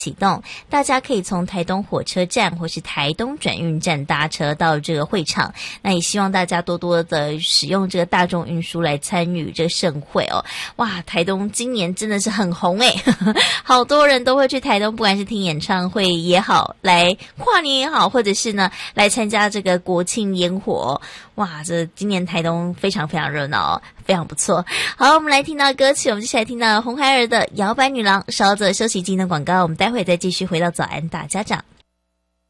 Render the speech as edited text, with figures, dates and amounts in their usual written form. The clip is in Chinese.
启动，大家可以从台东火车站或是台东转运站搭车到这个会场。那也希望大家多多的使用这个大众运输来参与这个盛会哦。哇，台东今年真的是很红诶，好多人都会去台东，不管是听演唱会也好，来跨年也好，或者是呢来参加这个国庆烟火。哇，这今年台东非常非常热闹哦，非常不错。好，我们来听到歌曲，我们接下来听到红孩儿的摇摆女郎。稍作休息，今天的广告，我们待会再继续回到早安大家长。